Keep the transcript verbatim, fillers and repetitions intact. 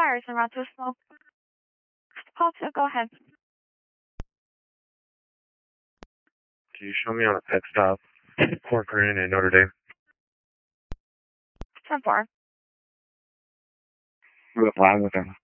fires and route to a smoke. Call two, go ahead. Can you show me on a pit stop, Corcoran and Notre Dame? ten four. What's wrong with him?